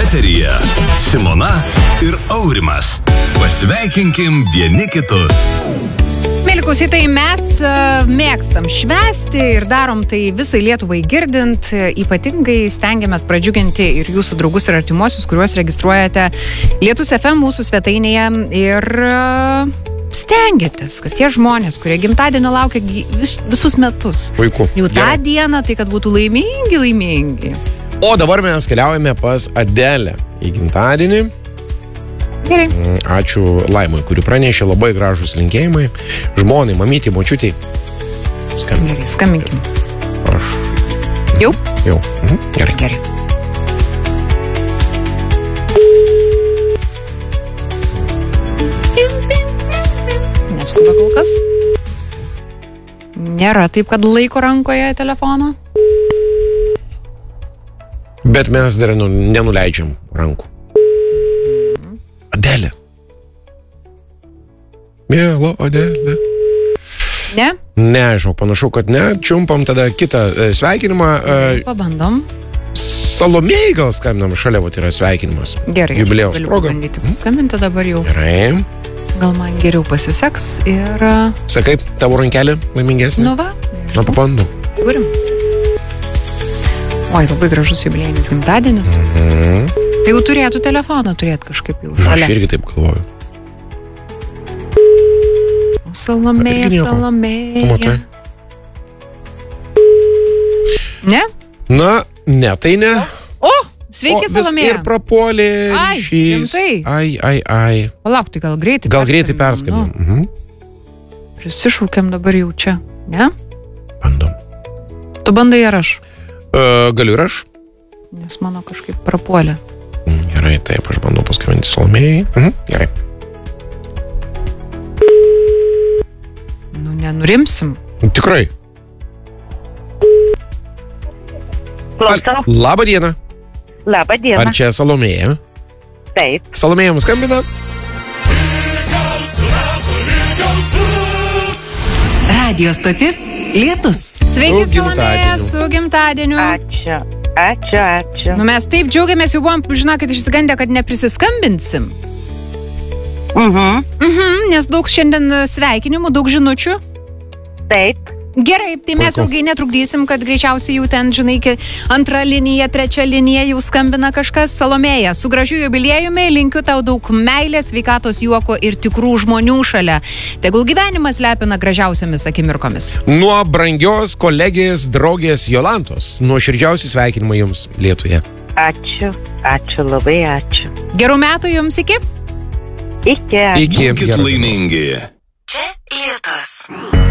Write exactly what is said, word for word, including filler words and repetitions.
Eteryje Simona ir Aurimas. Pasveikinkim vieni kitus. Mėly klausytojai, mes uh, mėgstam švęsti ir darom tai visai Lietuvai girdint. Ypatingai stengiamės pradžiuginti ir jūsų draugus ir artimuosius, kuriuos registruojate Lietus F M mūsų svetainėje. Ir uh, stengiatės, kad tie žmonės, kurie gimtadienio laukia vis, visus metus, Puiku. Jų tą Gerai. dieną, tai kad būtų laimingi, laimingi. O dabar mes keliaujame pas Adelę į gimtadienį. Gerai. Ačiū Laimui, kuri pranešė labai gražus linkėjimai. Žmonai, mamytį, močiutį. Skambink. Gerai, skambinkim. Aš. Jau? Jau. Mhm. Gerai. Gerai. Neskuba kol kas. Nėra taip, kad laiko rankoje telefono. Bet mes dar nu, nenuleidžiam rankų. Adelė. Miela Adelė. Ne? Ne, žinau, panašu, kad ne. Čiumpam tada kitą e, sveikinimą. E, Pabandom. Salomėjai gal skambinam, šalia vat yra sveikinimas. Gerai. Jubiliejaus Galiu proga. pabandyti paskambinti dabar jau. Gerai. Gal man geriau pasiseks ir... Sakai, tavo rankelė laimingesnė? Nu va. Na, pabandom. Turim. Oi, labai gražus jubiliejinis gimtadienis. Mhm. Tai jau turėtų telefoną turėti kažkaip jau Na, aš šalia. irgi taip galvoju. Salomėja, Irgi nieko. Salomėja. Matai? Ne? Na, ne, tai ne. O, sveiki, O, vis Salomėja. ir prapuolė Ai, ryšys. rimtai? Ai, ai, ai. Palauk, tai gal greitai Gal greitai perskambinam, perskambinam. nu. Mhm. Prisišaukiam dabar jau čia, ne? Bandom. Tu bandai ar aš? Uh, galiu ir aš? Nes mano kažkaip prapuolė. Mm, Gerai, taip, aš bandau paskambinti Salomėjai. Mhm. Gerai. Nu, nenurimsim. Tikrai. Klausau. Labą dieną. Labą dieną. Ar čia Salomėja? Taip. Salomėja mums skambina? Radio stotis Lietus. Sveiki, Su Salomėja, gimtadieniu. su gimtadieniu. Ačiū. Ačiū, ačiū. Nu, mes taip džiaugiamės, jau buvom, žinokit, išsigandę, kad neprisiskambinsim. Mhm. Mhm, nes daug šiandien sveikinimų, daug žinučių. Taip. Gerai, tai mes Puiku. ilgai netrukdysim, kad greičiausiai jau ten, žinai, ki- antra linija, trečia linija jau skambina kažkas. Salomėja, su gražiu jubiliejumi linkiu tau daug meilės, sveikatos, juoko ir tikrų žmonių šalia. Tegul gyvenimas lepina gražiausiamis akimirkomis. Nuo brangios kolegės, draugės Jolantos. Nuoširdžiausi sveikinimai jums Lietuje. Ačiū. Ačiū, labai ačiū. Gerų metų jums iki. Iki. Ačiū. Iki. Būkit Geros dienos. laimingi.